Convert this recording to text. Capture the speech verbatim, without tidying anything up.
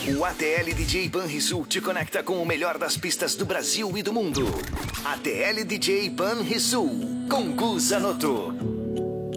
O A T L D J Banrisul te conecta com o melhor das pistas do Brasil e do mundo. A T L D J Banrisul, com Gu Zanotto.